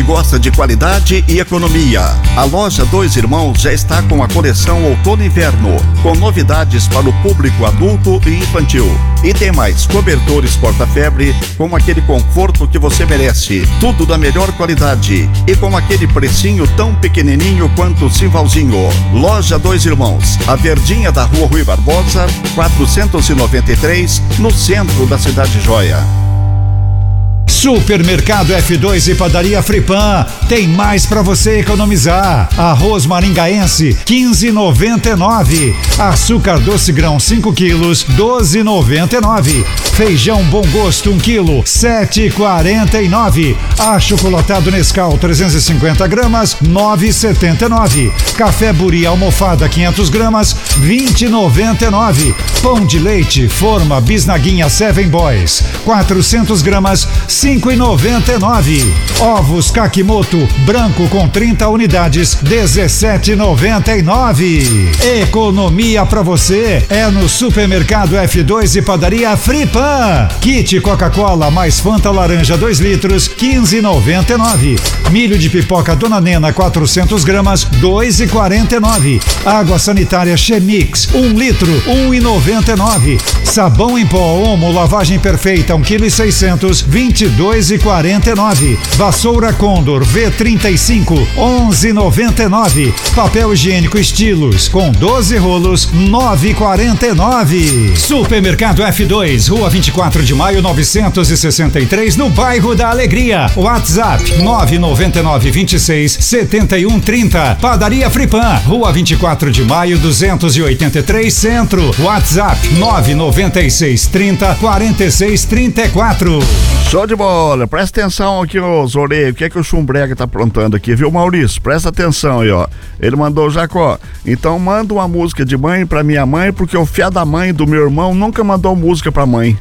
gosta de qualidade e economia. A loja Dois Irmãos já está com a coleção Outono e Inverno, com novidades para o público adulto e infantil. E tem mais cobertores porta-febre com aquele conforto que você merece. Tudo da melhor qualidade e com aquele precinho tão pequenininho quanto o Simvalzinho. Loja Dois Irmãos, a Verdinha da Rua Rui Barbosa, 493, no centro da Cidade Jóia. Supermercado F2 e Padaria Fripan tem mais para você economizar. Arroz maringaense 15,99. Açúcar doce grão 5 quilos 12,99. Feijão Bom Gosto 1 quilo 7,49. Achocolatado Nescau 350 gramas 9,79. Café Buri almofada 500 gramas 20,99. Pão de leite Forma Bisnaguinha Seven Boys 400 gramas 5,99. Ovos Kakimoto branco com 30 unidades 17,99. Economia pra você é no Supermercado F2 e Padaria Fripan. Kit Coca-Cola mais Fanta laranja 2 litros 15,99. Milho de pipoca Dona Nena 400 gramas 2,49. Água sanitária Chemix 1 litro 1,99. Sabão em pó Omo lavagem perfeita 1,6 kg 22,49. Vassoura Condor V35 11,99. Papel higiênico Estilos com 12 rolos 9,49. Supermercado F2, Rua 24 de Maio 963, no bairro da Alegria. WhatsApp 999 26 71 30. Padaria Fripan, Rua 24 de Maio 283 Centro. WhatsApp 996 30 46 34. Show de bola, presta atenção aqui, ô Zoreio, o que é que o Chumbrega tá aprontando aqui, viu, Maurício? Presta atenção aí, ó. Ele mandou, Jacó, então manda uma música de mãe pra minha mãe, porque o fiado da mãe do meu irmão nunca mandou música pra mãe.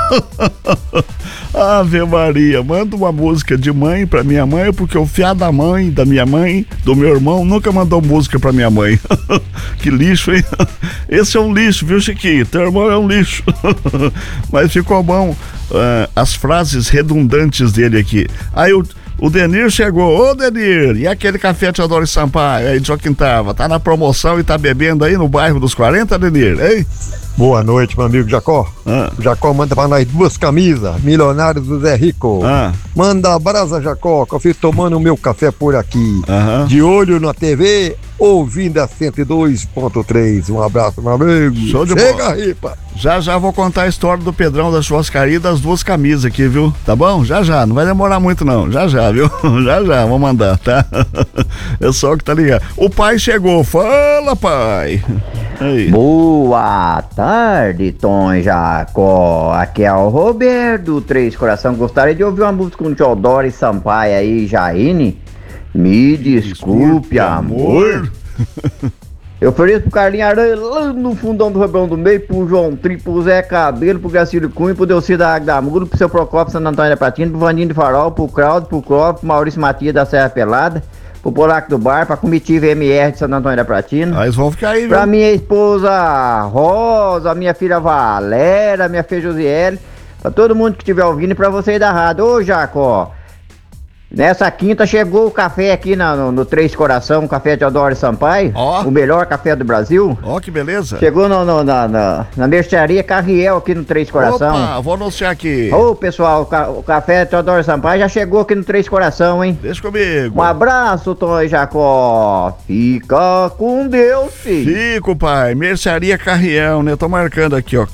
Ave Maria, manda uma música de mãe pra minha mãe, porque o fiado da mãe, da minha mãe, do meu irmão, nunca mandou música pra minha mãe. Que lixo, hein? Esse é um lixo, viu, Chiquinho? Teu irmão é um lixo. Mas ficou bom as frases redundantes dele aqui. Aí o Denir chegou, ô Denir, e aquele café Teodoro Sampaio aí de Joquintava, tá na promoção e tá bebendo aí no bairro dos 40, Denir, hein? Boa noite, meu amigo Jacó. O Jacó manda pra nós 2 camisas, Milionários do Zé Rico. Manda abraço, Jacó, que eu fico tomando o meu café por aqui. De olho na TV, ouvindo a 102.3. Um abraço, meu amigo. Show de Chega, bola. ripa. Já vou contar a história do Pedrão da churrascaria e das 2 camisas aqui, viu? Tá bom? Já, não vai demorar muito não. Já, viu? Já, vou mandar, tá? É só que tá ligado. O pai chegou, fala, pai. Aí. Boa tarde, Tom Jacó. Aqui é o Roberto, Três Coração. Gostaria de ouvir uma música com Teodoro e Sampaio aí, Jaine. Me desculpe, amor. Eu ofereço pro Carlinhos Aranha lá no fundão do Rebão do Meio, pro João Tri, pro Zé Cabelo, pro Gracílio Cunha, pro Delci da Água da Muro, pro seu Procópio Santo Antônio da Pratina, pro Vandinho de Farol, pro Claudio, pro Clóvis, pro Maurício Matias da Serra Pelada, pro Polaco do Bar, pra Comitiva MR de Santo Antônio da Pratina. Aí eles vão ficar aí, viu? Pra minha esposa Rosa, minha filha Valéria, minha filha Josiele, pra todo mundo que estiver ouvindo e pra vocês da rádio. Ô Jacó, nessa quinta chegou o café aqui no Três Coração, o café Teodoro Sampaio, o melhor café do Brasil. Ó, que beleza. Chegou na mercearia Carriel aqui no Três Coração. Opa, vou anunciar aqui. Ô pessoal, o café Teodoro Sampaio já chegou aqui no Três Coração, hein? Deixa comigo. Um abraço, Tom e Jacó. Fica com Deus, filho. Fico, pai. Mercearia Carriel, né? Tô marcando aqui, ó.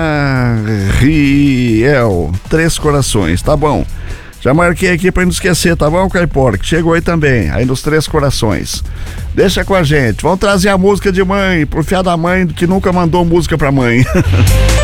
Carriel. Três Corações, tá bom. Já marquei aqui pra não esquecer, tá bom, Caipora? Que chegou aí também, aí nos Três Corações. Deixa com a gente. Vamos trazer a música de mãe, pro fiado da mãe que nunca mandou música pra mãe.